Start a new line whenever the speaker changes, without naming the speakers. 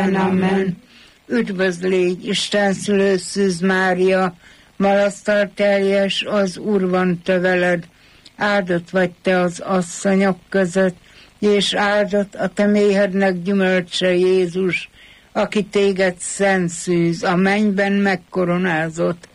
Amen, amen.
Üdvözl légy, Isten szülő Szűz Mária, malasztal teljes, az Úr van te veled, áldott vagy te az asszonyok között, és áldott a te méhednek gyümölcse Jézus, aki téged szent szűz, a mennyben megkoronázott,